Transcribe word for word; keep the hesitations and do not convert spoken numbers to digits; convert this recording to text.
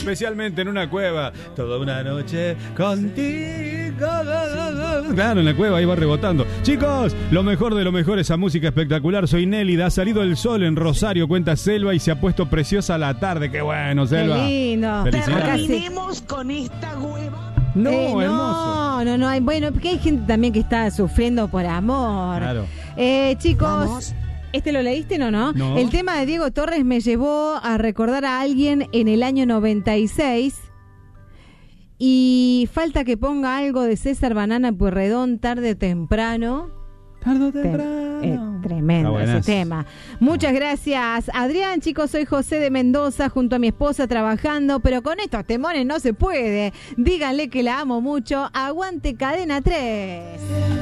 especialmente en una cueva. Toda una noche contigo. Claro, en la cueva ahí va rebotando. Chicos, lo mejor de lo mejor, esa música espectacular. Soy Nélida, ha salido el sol en Rosario, cuenta Selva, y se ha puesto preciosa la tarde. Qué bueno, Selva. Qué lindo. Terminemos con esta hueva. No, Eh, no, hermoso. no, no, hay, bueno, porque hay gente también que está sufriendo por amor. Claro. Eh, chicos, Vamos. ¿este lo leíste o no? No. El tema de Diego Torres me llevó a recordar a alguien en el año noventa y seis. Y falta que ponga algo de César Banana Pueyrredón, tarde o temprano. Tarde o Tem- temprano. eh, tremendo Está ese buenazo. tema. Muchas gracias, Adrián. Chicos, soy José de Mendoza, junto a mi esposa trabajando, pero con estos temones no se puede. Díganle que la amo mucho. Aguante Cadena tres.